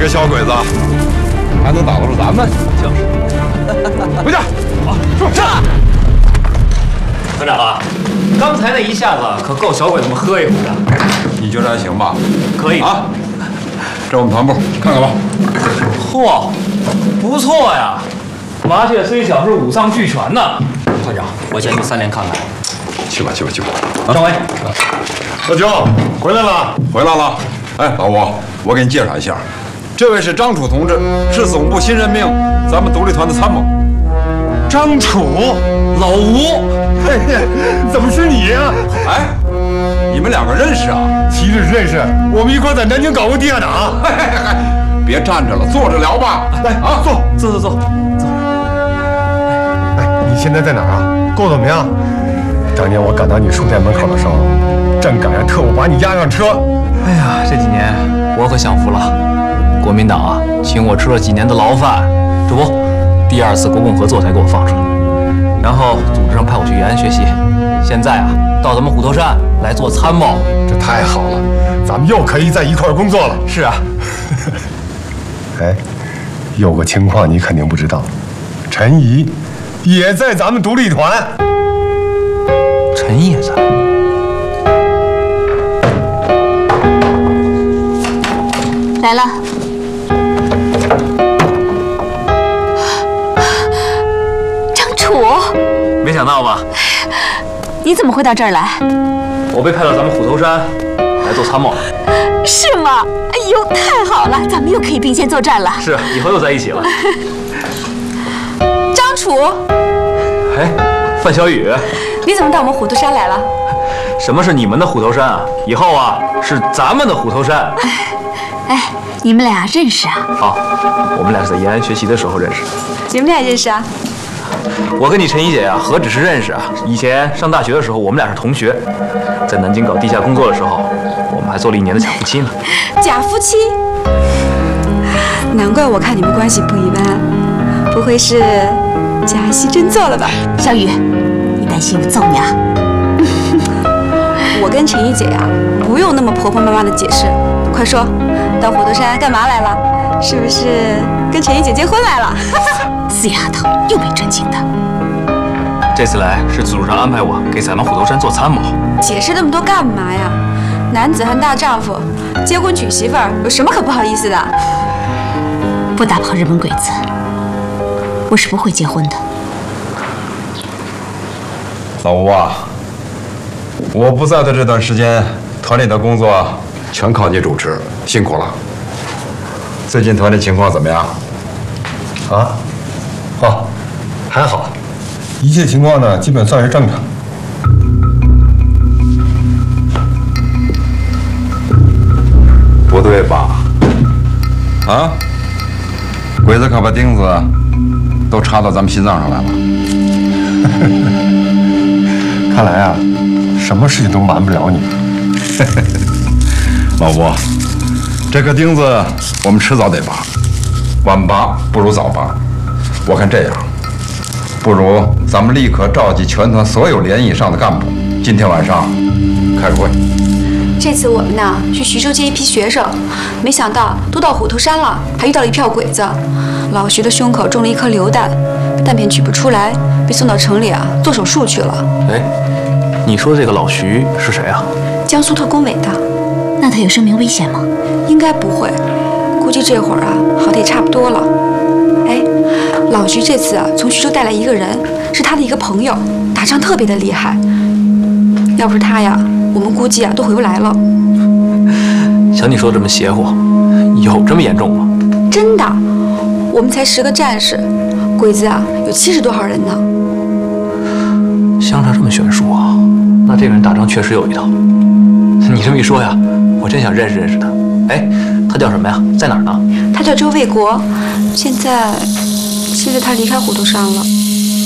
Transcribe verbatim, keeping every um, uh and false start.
个小鬼子还能挡得住咱们？ 就是。 回家。啊，说是。 团长啊，刚才那一下子可够小鬼子们喝一壶的。 你觉得还行吧？ 可以啊。这我们团部看看吧。 嚯，不错呀！麻雀虽小，是五脏俱全呢。团长，我先去三连看看。 去吧，去吧，去吧。 张伟， 老九回来了， 回来了。哎，老吴，我给你介绍一下，这位是张楚同志，是总部新任命咱们独立团的参谋。 张楚， 老吴， 哎呀，怎么是你呀？ 哎，你们两个认识啊？ 岂止认识，我们一块在南京搞过地下党。 别站着了，坐着聊吧。 来啊，坐， 坐坐坐坐。 哎，你现在在哪儿啊？过得怎么样？当年我赶到你书店门口的时候，正赶上特务把你押上车。 哎呀，这几年我可享福了，国民党啊，请我吃了几年的牢饭，这不，第二次国共合作才给我放出来，然后组织上派我去延安学习，现在啊，到咱们虎头山来做参谋， 这太好了，咱们又可以在一块儿工作了。 是啊。 哎，有个情况你肯定不知道，陈怡也在咱们独立团。 陈毅也在。 来了。张楚， 没想到吧？ 你怎么会到这儿来？ 我被派到咱们虎头山来做参谋了。 是吗？哎呦，太好了，咱们又可以并肩作战了。 是，以后又在一起了。 张楚， 哎，范小雨， 你怎么到我们虎头山来了？ 什么是你们的虎头山啊？以后啊，是咱们的虎头山。 哎，你们俩认识啊？ 好，我们俩是在延安学习的时候认识。 你们俩认识啊？ 我跟你陈怡姐啊，何止是认识啊？以前上大学的时候，我们俩是同学，在南京搞地下工作的时候，我们还做了一年的假夫妻呢。 假夫妻？难怪我看你们关系不一般，不会是假戏真做了吧？ 小雨，你担心我揍你啊？ 我跟陈怡姐呀、啊，不用那么婆婆妈妈的解释，快说，到虎头山干嘛来了？是不是跟陈怡姐结婚来了？ 死丫头，又没正经的。 这次来是组织上安排我给咱们虎头山做参谋。 解释那么多干嘛呀？男子汉大丈夫，结婚娶媳妇儿有什么可不好意思的？ 不打跑日本鬼子，我是不会结婚的。 老吴啊，我不在的这段时间，团里的工作全靠你主持，辛苦了。最近团里情况怎么样？ 啊？哦，还好，一切情况呢，基本算是正常。 不对吧？啊？鬼子可把钉子都插到咱们心脏上来了。 看来啊，什么事情都瞒不了你。 老吴，这颗钉子我们迟早得拔，晚拔不如早拔。我看这样，不如咱们立刻召集全团所有连以上的干部，今天晚上开个会。 这次我们呢去徐州接一批学生，没想到都到虎头山了，还遇到了一票鬼子。老徐的胸口中了一颗榴弹，弹片取不出来，被送到城里啊做手术去了。 哎，你说的这个老徐是谁啊？ 江苏特工委的。 那他有生命危险吗？ 应该不会，估计这会儿啊好的也差不多了。哎，老徐这次啊从徐州带来一个人，是他的一个朋友，打仗特别的厉害。要不是他呀，我们估计啊都回不来了。 像你说这么邪乎，有这么严重吗？ 真的，我们才十个战士，鬼子啊有七十多号人呢。 相差这么悬殊啊，那这个人打仗确实有一套。你这么一说呀，我真想认识认识他。哎，他叫什么呀？在哪儿呢？ 他叫周卫国，现在现在他离开虎头山了。